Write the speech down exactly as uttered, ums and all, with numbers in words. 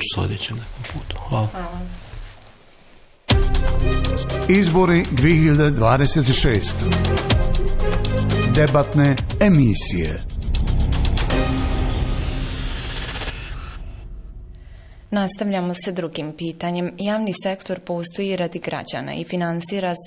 sljedećem nekom putu. Hvala. Hvala. Izbori dvije hiljade dvadeset šeste. Debatne emisije. Nastavljamo se drugim pitanjem. Javni sektor postoji radi građana i finansira